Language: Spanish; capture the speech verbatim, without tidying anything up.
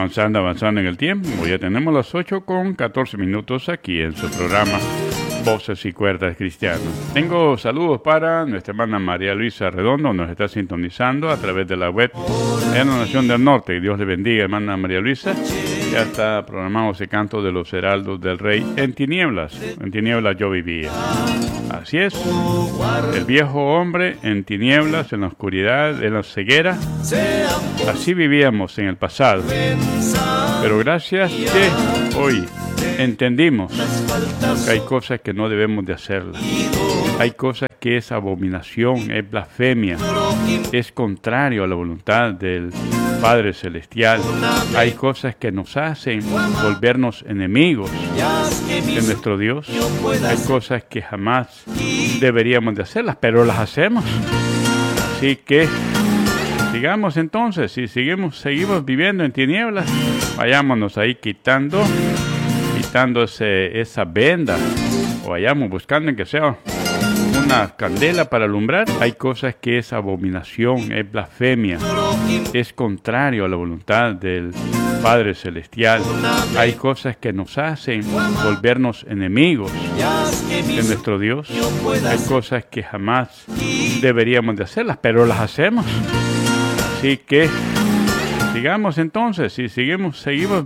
Avanzando, avanzando en el tiempo. Ya tenemos las ocho con catorce minutos aquí en su programa Voces y Cuerdas Cristianas. Tengo saludos para nuestra hermana María Luisa Redondo, nos está sintonizando a través de la web en la Nación del Norte. Dios le bendiga, hermana María Luisa. Ya está programado ese canto de los heraldos del rey. En tinieblas, en tinieblas yo vivía. Así es, el viejo hombre en tinieblas, en la oscuridad, en la ceguera. Así vivíamos en el pasado. Pero gracias que hoy entendimos que hay cosas que no debemos de hacerlas. Hay cosas que es abominación, es blasfemia, es contrario a la voluntad del Padre Celestial. Hay cosas que nos hacen volvernos enemigos de nuestro Dios. Hay cosas que jamás deberíamos de hacerlas, pero las hacemos. Así que sigamos entonces, si seguimos, seguimos viviendo en tinieblas, vayámonos ahí quitando, quitándose esa venda, o vayamos buscando en que sea una candela para alumbrar. Hay cosas que es abominación, es blasfemia, es contrario a la voluntad del Padre Celestial. Hay cosas que nos hacen volvernos enemigos de nuestro Dios. Hay cosas que jamás deberíamos de hacerlas, pero las hacemos. Así que sigamos entonces, si seguimos, seguimos